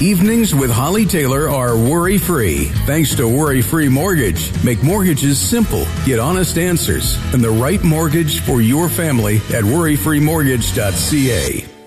Evenings with Holly Taylor are worry-free. Thanks to Worry-Free Mortgage. Make mortgages simple. Get honest answers and the right mortgage for your family at worryfreemortgage.ca.